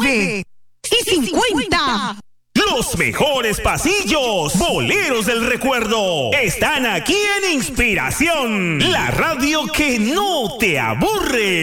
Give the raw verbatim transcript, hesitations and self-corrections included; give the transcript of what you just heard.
nueve y cincuenta. Los mejores pasillos, boleros del recuerdo, están aquí en Inspiración, la radio que no te aburre.